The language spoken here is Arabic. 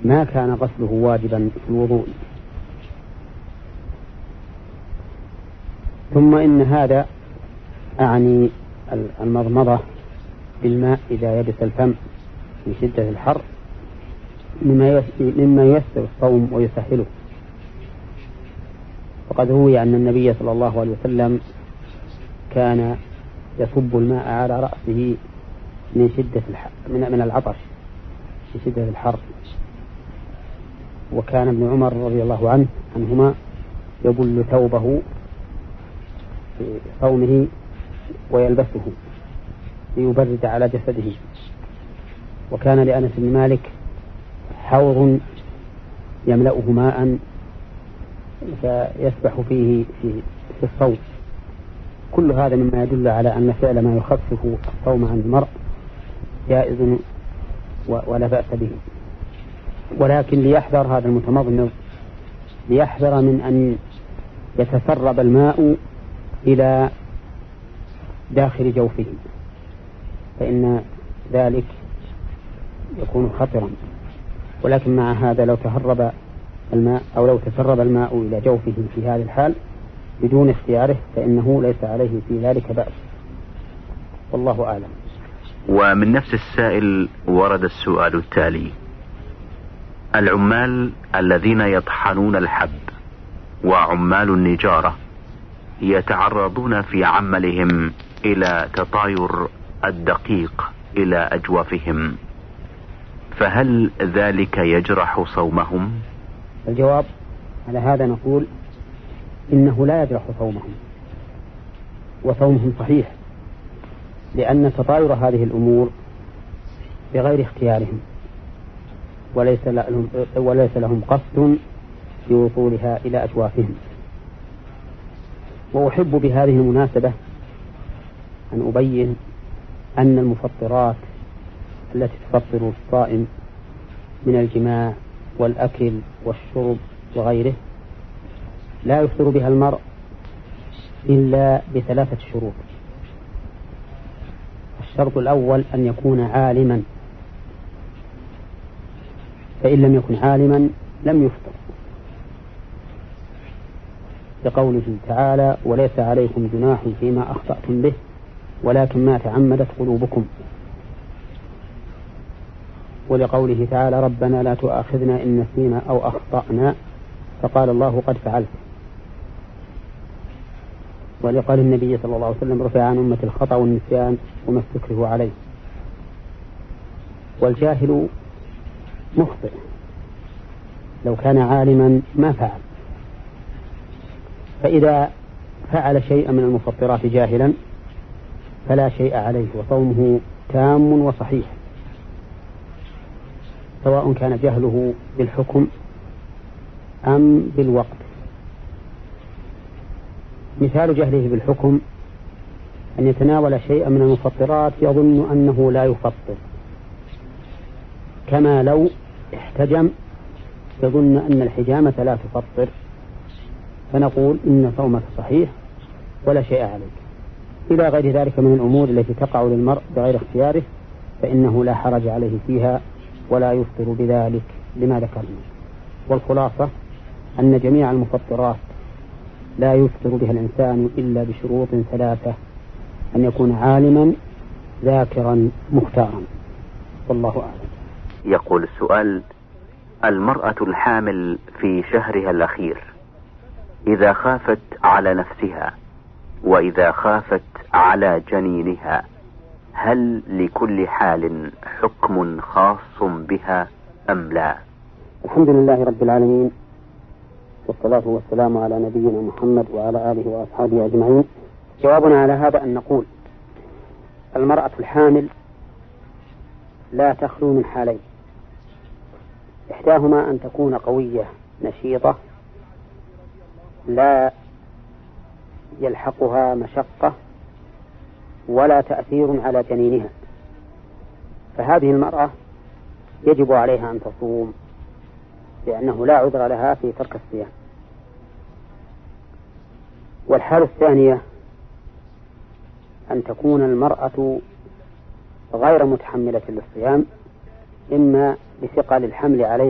ما كان غسله واجبا في الوضوء. ثم إن هذا أعني المضمضة بالماء إذا يبس الفم من شدة الحر مما ييسر الصوم ويسهله. وقد روي أن النبي صلى الله عليه وسلم كان يصب الماء على رأسه من العطش من شدة الحر. وكان ابن عمر رضي الله عنهما يبل ثوبه في صومه ويلبسه ليبرد على جسده. وكان لأنس بن مالك حوض يملأه ماء فيسبح فيه في الصوم. كل هذا مما يدل على أن فعل ما يخفف الصوم عن المرء جائز ولا بأس به. ولكن ليحذر هذا المتمضمض ليحذر من أن يتسرب الماء إلى داخل جوفه، فإن ذلك يكون خطرا. ولكن مع هذا لو تهرب الماء أو لو تسرب الماء إلى جوفه في هذه الحال بدون اختياره فإنه ليس عليه في ذلك بأس، والله أعلم. ومن نفس السائل ورد السؤال التالي: العمال الذين يطحنون الحب وعمال النجارة يتعرضون في عملهم إلى تطاير الدقيق إلى أجوافهم، فهل ذلك يجرح صومهم؟ الجواب على هذا نقول إنه لا يجرح صومهم، وصومهم صحيح، لأن تطاير هذه الأمور بغير اختيارهم وليس لهم قصد في وصولها إلى أجوافهم. وأحب بهذه المناسبة أن أبين أن المفطرات التي تفطر الصائم من الجماع والأكل والشرب وغيره لا يفطر بها المرء إلا بثلاثة شروط. الشرط الأول أن يكون عالما، فإن لم يكن عالما لم يفطر، لقوله تعالى: وليس عليكم جناح فيما أخطأتم به ولكن ما تعمدت قلوبكم. ولقوله تعالى: ربنا لا تؤاخذنا إن نسينا أو أخطأنا، فقال الله: قد فعلت. ولقال النبي صلى الله عليه وسلم: رفع عن أمة الخطأ والنسيان وما استكره عليه. والجاهل مخطئ، لو كان عالما ما فعل. فإذا فعل شيئا من المفطرات جاهلا فلا شيء عليه وصومه تام وصحيح، سواء كان جهله بالحكم أم بالوقت. مثال جهله بالحكم أن يتناول شيئا من المفطرات يظن أنه لا يفطر، كما لو احتجم يظن أن الحجامة لا تفطر، فنقول إن صومك صحيح ولا شيء عليك. إلى غير ذلك من الأمور التي تقع للمرء بغير اختياره فإنه لا حرج عليه فيها ولا يفطر بذلك لما ذكرنا. والخلاصة أن جميع المفطرات لا يفطر بها الإنسان إلا بشروط ثلاثة: أن يكون عالما ذاكرا مختارا، والله أعلم. يقول السؤال: المرأة الحامل في شهرها الأخير إذا خافت على نفسها وإذا خافت على جنينها هل لكل حال حكم خاص بها أم لا؟ الحمد لله رب العالمين، والصلاة والسلام على نبينا محمد وعلى آله وأصحابه أجمعين. جوابنا على هذا أن نقول: المرأة الحامل لا تخلو من حالين: إحداهما أن تكون قوية نشيطة لا يلحقها مشقة ولا تأثير على جنينها، فهذه المرأة يجب عليها أن تصوم لأنه لا عذر لها في ترك الصيام. والحالة الثانية أن تكون المرأة غير متحملة للصيام، إما بثقل الحمل عليها